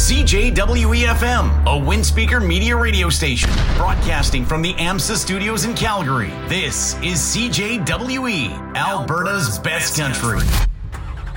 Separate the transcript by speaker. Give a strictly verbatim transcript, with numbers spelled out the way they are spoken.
Speaker 1: C J W E F M, a Windspeaker media radio station, broadcasting from the AMSA studios in Calgary. This is C J W E, Alberta's best country.